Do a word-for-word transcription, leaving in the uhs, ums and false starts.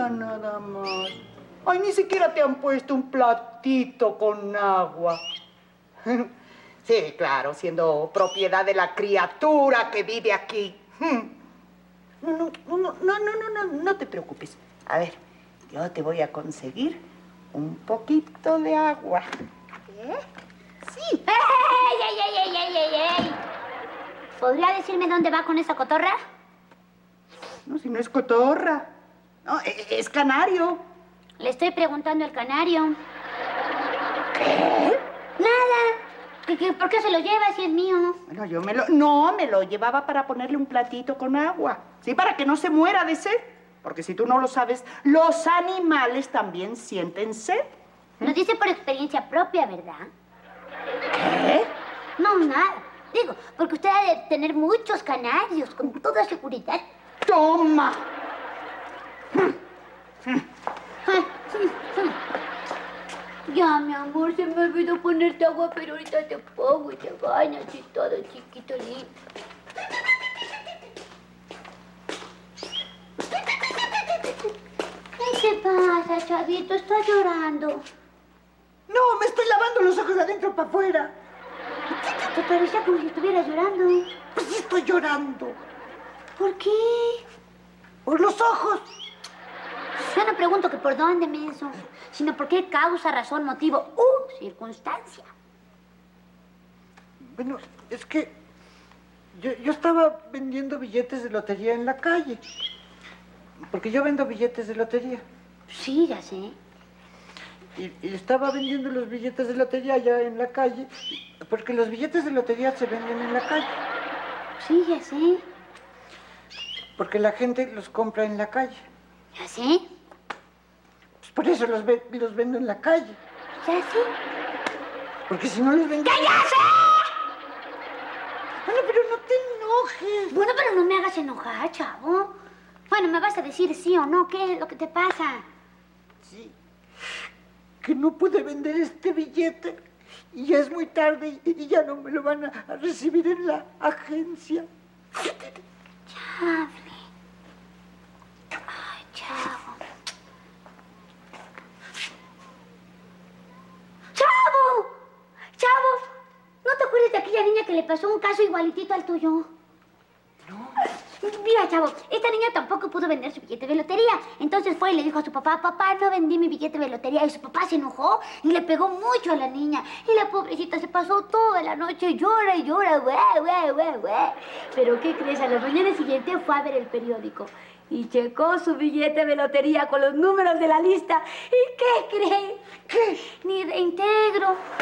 Mira nada más. Ay, ni siquiera te han puesto un platito con agua. Sí, claro, siendo propiedad de la criatura que vive aquí. No, no, no, no, no, no, no, no te preocupes. A ver, yo te voy a conseguir un poquito de agua. ¿Qué? Sí. ¡Ey, ey, ey, ey, ey, ey, ey! ¿Podría decirme dónde va con esa cotorra? No, si no es cotorra. No, es canario. Le estoy preguntando al canario. ¿Qué? Nada. ¿Qué, qué, ¿Por qué se lo lleva si es mío? Bueno, yo me lo... No, me lo llevaba para ponerle un platito con agua. Sí, para que no se muera de sed. Porque si tú no lo sabes, los animales también sienten sed. Nos dice por experiencia propia, ¿verdad? ¿Qué? No, nada. Digo, porque usted ha de tener muchos canarios, con toda seguridad. ¡Toma! Ya, mi amor, se me olvidó ponerte agua, pero ahorita te pongo y te bañas y todo chiquito lindo. ¿Qué te pasa, chavito? ¿Estás llorando? No, me estoy lavando los ojos de adentro para afuera. Te parecía como si estuvieras llorando. Pues sí estoy llorando. ¿Por qué? Por los ojos. Yo no pregunto que por dónde, menso, sino por qué causa, razón, motivo u circunstancia. Bueno, es que yo, yo estaba vendiendo billetes de lotería en la calle. Porque yo vendo billetes de lotería. Sí, ya sé. Y, y estaba vendiendo los billetes de lotería allá en la calle, porque los billetes de lotería se venden en la calle. Sí, ya sé. Porque la gente los compra en la calle. ¿Ya sé? Pues por eso los, ve, los vendo en la calle. ¿Ya sé? Porque si no los vendo... ¡Ya, ya sé! Bueno, pero no te enojes. Bueno, pero no me hagas enojar, chavo. Bueno, me vas a decir sí o no. ¿Qué es lo que te pasa? Sí. Que no pude vender este billete y ya es muy tarde y, y ya no me lo van a, a recibir en la agencia. Chable. Ay, chavo. ¡Chavo! ¡Chavo! ¿No te acuerdas de aquella niña que le pasó un caso igualitito al tuyo? No. Mira, chavo, esta niña tampoco pudo vender su billete de lotería. Entonces fue y le dijo a su papá, papá, no vendí mi billete de lotería. Y su papá se enojó y le pegó mucho a la niña. Y la pobrecita se pasó toda la noche llora y llora, güey, güey, güey, güey. Pero ¿qué crees? A la mañana siguiente fue a ver el periódico y checó su billete de lotería con los números de la lista. ¿Y qué cree? ¿Qué? Ni reintegro.